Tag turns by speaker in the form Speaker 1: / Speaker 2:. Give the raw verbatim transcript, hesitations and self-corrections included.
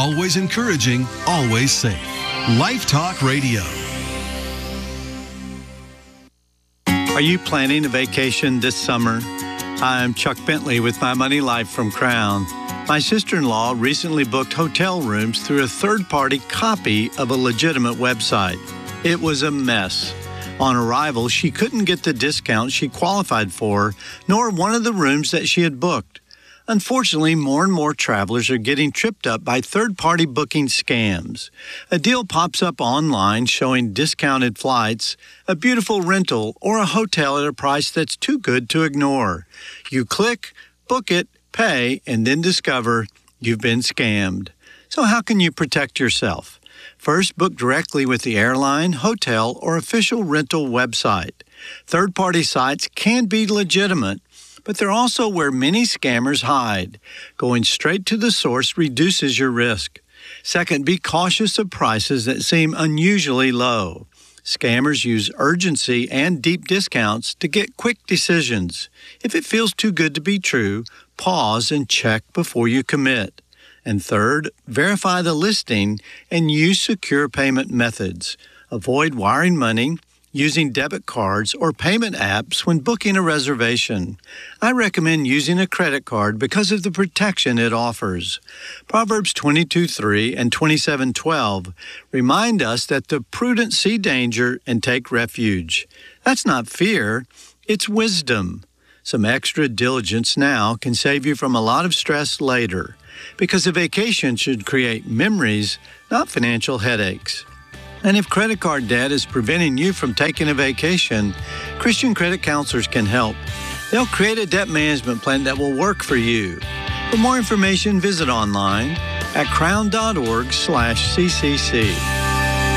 Speaker 1: Always encouraging, always safe. Life Talk Radio.
Speaker 2: Are you planning a vacation this summer? I'm Chuck Bentley with My Money Life from Crown. My sister-in-law recently booked hotel rooms through a third-party copy of a legitimate website. It was a mess. On arrival, she couldn't get the discount she qualified for, nor one of the rooms that she had booked. Unfortunately, more and more travelers are getting tripped up by third-party booking scams. A deal pops up online showing discounted flights, a beautiful rental, or a hotel at a price that's too good to ignore. You click, book it, pay, and then discover you've been scammed. So how can you protect yourself? First, book directly with the airline, hotel, or official rental website. Third-party sites can be legitimate, but they're also where many scammers hide. Going straight to the source reduces your risk. Second, be cautious of prices that seem unusually low. Scammers use urgency and deep discounts to get quick decisions. If it feels too good to be true, pause and check before you commit. And third, verify the listing and use secure payment methods. Avoid wiring money, using debit cards, or payment apps when booking a reservation. I recommend using a credit card because of the protection it offers. Proverbs twenty-two three and twenty-seven twelve remind us that the prudent see danger and take refuge. That's not fear, it's wisdom. Some extra diligence now can save you from a lot of stress later, because a vacation should create memories, not financial headaches. And if credit card debt is preventing you from taking a vacation, Christian credit counselors can help. They'll create a debt management plan that will work for you. For more information, visit online at crown dot org slash C C C.